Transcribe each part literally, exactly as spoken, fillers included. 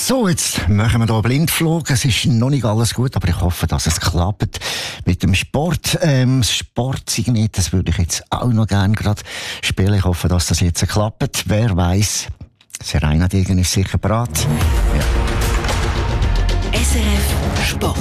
So, jetzt machen wir hier einen Blindflug. Es ist noch nicht alles gut, aber ich hoffe, dass es klappt mit dem Sport. Ähm, das Sportsignet, das würde ich jetzt auch noch gerne gerade spielen. Ich hoffe, dass das jetzt klappt. Wer weiss, Serena Degen ist sicher bereit. Ja. S R F Sport.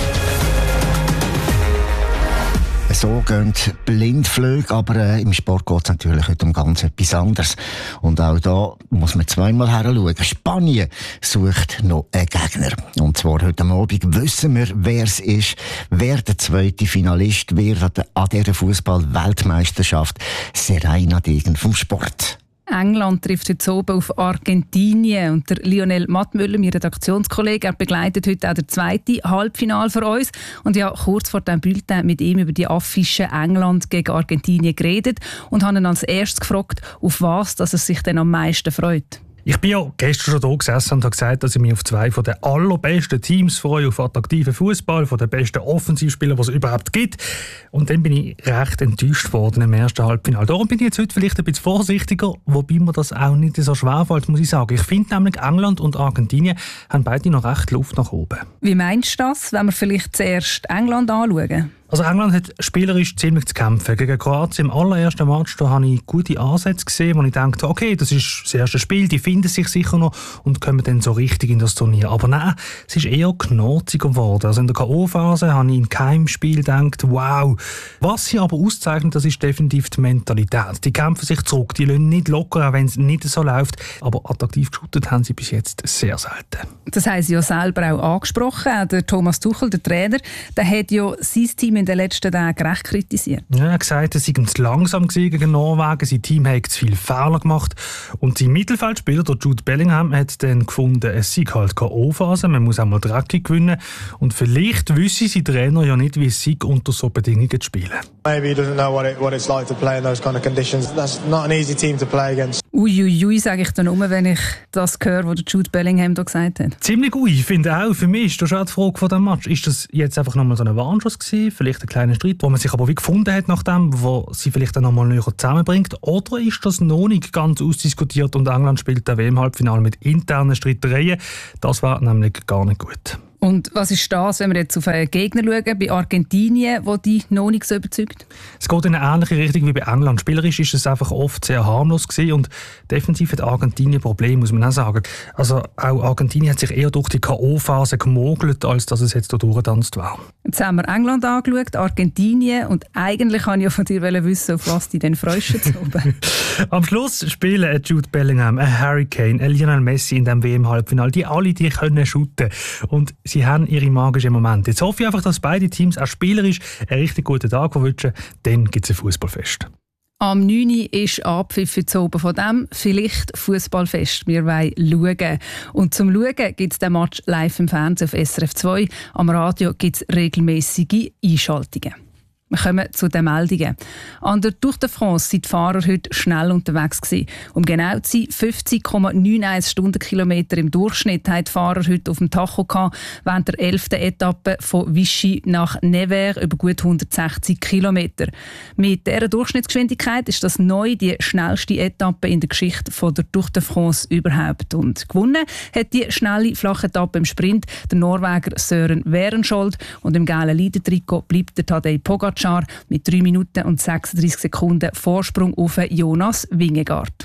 So gehen Blindflüge, aber äh, im Sport geht es natürlich heute um ganz etwas anderes. Und auch da muss man zweimal her schauen. Spanien sucht noch einen Gegner. Und zwar heute Abend wissen wir, wer es ist, wer der zweite Finalist wird an dieser Fußball-Weltmeisterschaft. Serena Degen vom Sport. England trifft heute oben auf Argentinien. Und der Lionel Mattmüller, mein Redaktionskollege, er begleitet heute auch das zweite Halbfinale für uns. Und ja, kurz vor dem Bulletin mit ihm über die Affische England gegen Argentinien geredet und habe ihn als erstes gefragt, auf was dass er sich denn am meisten freut. Ich bin ja gestern schon da gesessen und habe gesagt, dass ich mich auf zwei von den allerbesten Teams freue, auf attraktiven Fußball, von den besten Offensivspielern, die es überhaupt gibt. Und dann bin ich recht enttäuscht worden im ersten Halbfinale. Darum bin ich jetzt heute vielleicht ein bisschen vorsichtiger, wobei mir das auch nicht so schwer fällt, muss ich sagen. Ich finde nämlich, England und Argentinien haben beide noch recht Luft nach oben. Wie meinst du das, wenn wir vielleicht zuerst England anschauen? Also England hat spielerisch ziemlich zu kämpfen. Gegen Kroatien im allerersten Match da habe ich gute Ansätze gesehen, wo ich dachte, okay, das ist das erste Spiel, die finden sich sicher noch und kommen dann so richtig in das Turnier. Aber nein, es ist eher knurziger geworden. Also in der K O-Phase habe ich in keinem Spiel gedacht, wow. Was sie aber auszeichnet, das ist definitiv die Mentalität. Die kämpfen sich zurück, die lassen nicht locker, auch wenn es nicht so läuft. Aber attraktiv geshootet haben sie bis jetzt sehr selten. Das haben sie ja selber auch angesprochen. Auch der Thomas Tuchel, der Trainer, der hat ja sein Team in den letzten Tagen recht kritisiert. Ja, er hat gesagt, es sei zu langsam gegen Norwegen, sein Team hat zu viele Fehler gemacht. Und sein Mittelfeldspieler, der Jude Bellingham, hat dann gefunden, es sei halt K O-Phase, man muss auch mal dreckig gewinnen. Und vielleicht wüsste sein Trainer ja nicht, wie es sei, unter so Bedingungen zu spielen. Maybe he doesn't know what, it, what it's like to play in those kind of conditions. That's not an easy team to play against. Uiuiui, ui, sage ich dann nur, wenn ich das höre, was Jude Bellingham da gesagt hat. Ziemlich ui, ich finde auch. Für mich ist das schon die Frage von diesem Match. Ist das jetzt einfach nochmal so ein Warnschuss gewesen? Vielleicht ein kleiner Streit, wo man sich aber wie gefunden hat nach dem, wo sie vielleicht dann nochmal näher zusammenbringt? Oder ist das noch nicht ganz ausdiskutiert und England spielt der W M-Halbfinale mit internen Streitereien? Das war nämlich gar nicht gut. Und was ist das, wenn wir jetzt auf einen Gegner schauen, bei Argentinien, wo die noch nicht so überzeugt? Es geht in eine ähnliche Richtung wie bei England. Spielerisch ist es einfach oft sehr harmlos gewesen und defensiv hat Argentinien Probleme, muss man auch sagen. Also auch Argentinien hat sich eher durch die K O-Phase gemogelt, als dass es jetzt durchgetanzt war. Jetzt haben wir England angeschaut, Argentinien und eigentlich kann ich ja von dir wissen, auf was die denn freust jetzt oben. Am Schluss spielen Jude Bellingham, Harry Kane, Lionel Messi in diesem W M-Halbfinale. Die alle, die können shooten. Und sie haben ihre magischen Momente. Jetzt hoffe ich einfach, dass beide Teams auch spielerisch einen richtig guten Tag verwünschen. Dann gibt es ein Fußballfest. Am neun Uhr ist Abpfiff für oben von dem vielleicht Fußballfest. Wir wollen schauen. Und zum Schauen gibt es den Match live im Fernsehen auf S R F zwei. Am Radio gibt es regelmäßige Einschaltungen. Wir kommen zu den Meldungen. An der Tour de France sind die Fahrer heute schnell unterwegs gewesen. Um genau zu sein, fünfzig Komma einundneunzig Stundenkilometer im Durchschnitt haben die Fahrer heute auf dem Tacho gehabt, während der elften Etappe von Vichy nach Nevers über gut hundertsechzig Kilometer. Mit dieser Durchschnittsgeschwindigkeit ist das neu die schnellste Etappe in der Geschichte von der Tour de France überhaupt. Und gewonnen hat die schnelle flache Etappe im Sprint der Norweger Søren Werenskiold und im gelben Leader-Trikot bleibt der Tadej Pogacar mit drei Minuten und sechsunddreißig Sekunden Vorsprung auf Jonas Vingegaard.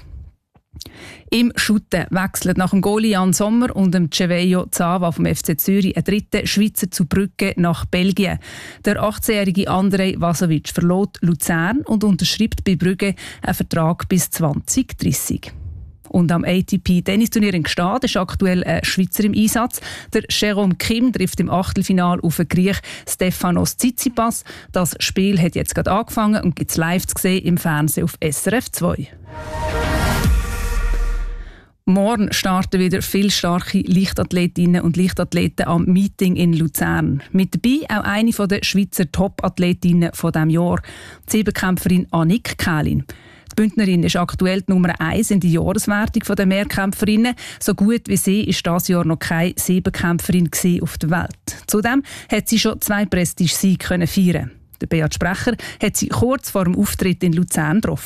Im Schutten wechselt nach dem Goalie Jan Sommer und dem Cevejo Zava vom F C Zürich ein dritter Schweizer zu Brügge nach Belgien. Der achtzehnjährige Andrej Vasovic verlässt Luzern und unterschreibt bei Brügge einen Vertrag bis zwanzig dreißig. Und am A T P-Tennisturnier in Gstaad ist aktuell ein Schweizer im Einsatz. Der Jérôme Kim trifft im Achtelfinal auf den Griech Stefanos Tsitsipas. Das Spiel hat jetzt gerade angefangen und gibt es live zu sehen im Fernsehen auf S R F zwei. Morgen starten wieder viele starke Leichtathletinnen und Leichtathleten am Meeting in Luzern. Mit dabei auch eine der Schweizer Top-Athletinnen dieses Jahr, die Siebenkämpferin Annick Kählin. Die Bündnerin ist aktuell die Nummer eins in der Jahreswertung der Mehrkämpferinnen. So gut wie sie ist dieses Jahr noch keine Siebenkämpferin auf der Welt. Zudem hat sie schon zwei Prestige-Siege feiern. Der Beat Sprecher hat sie kurz vor dem Auftritt in Luzern getroffen.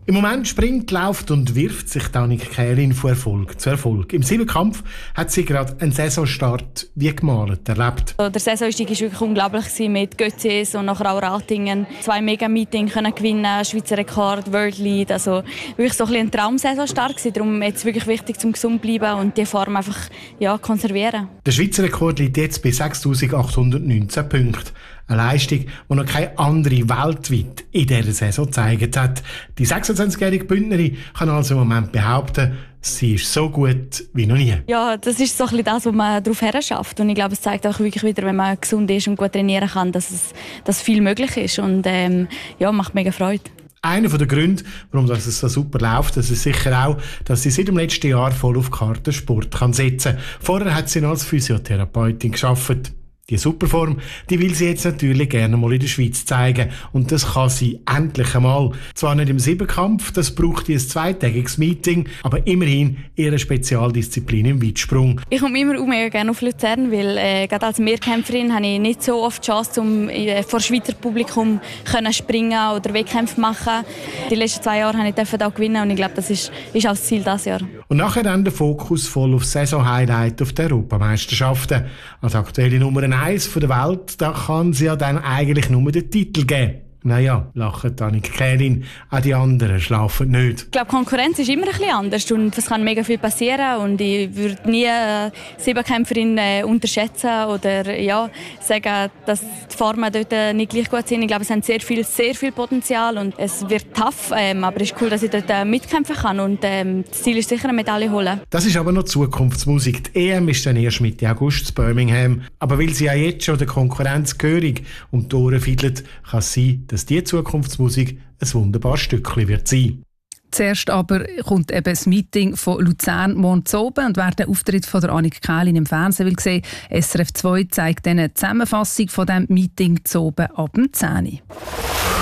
Im Moment springt, läuft und wirft sich Annik Kählin von Erfolg zu Erfolg. Im Siebenkampf hat sie gerade einen Saisonstart wie gemalt erlebt. Der Saisoneinstieg war wirklich unglaublich mit Götzis und nachher auch Ratingen. Zwei Mega-Meetings können gewinnen, Schweizer Rekord, World Lead. Also wirklich so ein, ein Traumsaisonstart gewesen. Darum jetzt wirklich wichtig, zum gesund bleiben und die Form einfach ja, konservieren. Der Schweizer Rekord liegt jetzt bei sechstausendachthundertneunzehn Punkten. Eine Leistung, die noch keine andere weltweit in dieser Saison gezeigt hat. Die sechsundzwanzigjährige Bündnerin kann also im Moment behaupten, sie ist so gut wie noch nie. Ja, das ist so ein bisschen das, was man darauf her schafft. Und ich glaube, es zeigt auch wirklich wieder, wenn man gesund ist und gut trainieren kann, dass es dass viel möglich ist. Und ähm, ja, macht mega Freude. Einer der Gründe, warum das so super läuft, das ist sicher auch, dass sie seit dem letzten Jahr voll auf Kartensport kann setzen kann. Vorher hat sie noch als Physiotherapeutin gearbeitet. Die Superform, die will sie jetzt natürlich gerne mal in der Schweiz zeigen. Und das kann sie endlich einmal. Zwar nicht im Siebenkampf, das braucht ein zweitägiges Meeting, aber immerhin ihre Spezialdisziplin im Weitsprung. Ich komme immer mega gerne auf Luzern, weil äh, gerade als Mehrkämpferin habe ich nicht so oft die Chance, um äh, vor Schweizer Publikum können springen oder Wettkämpfe machen. Die letzten zwei Jahre durfte ich da gewinnen und ich glaube, das ist, ist auch das Ziel dieses Jahr. Und nachher dann der Fokus voll auf Saison-Highlight auf die Europameisterschaften. Als aktuelle Nummer eins der Welt, da kann sie ja dann eigentlich nur den Titel geben. Naja, lacht Annik Kählin, auch die anderen schlafen nicht. Ich glaube, Konkurrenz ist immer ein bisschen anders und es kann mega viel passieren und ich würde nie eine Siebenkämpferin äh, unterschätzen oder ja, sagen, dass die Formen dort nicht gleich gut sind. Ich glaube, es hat sehr viel, sehr viel Potenzial und es wird tough, ähm, aber es ist cool, dass ich dort äh, mitkämpfen kann und ähm, das Ziel ist sicher, eine Medaille holen. Das ist aber noch Zukunftsmusik. Die E M ist dann erst Mitte August in Birmingham. Aber weil sie ja jetzt schon der Konkurrenz gehörig um die Ohren fiedelt, kann es sein, dass diese Zukunftsmusik ein wunderbares Stückchen wird sein. Zuerst aber kommt eben das Meeting von Luzern morgen zu oben und wer den Auftritt von der Annik Kählin im Fernsehen will sehen, S R F zwei zeigt eine Zusammenfassung von diesem Meeting zu oben ab dem zehn Uhr.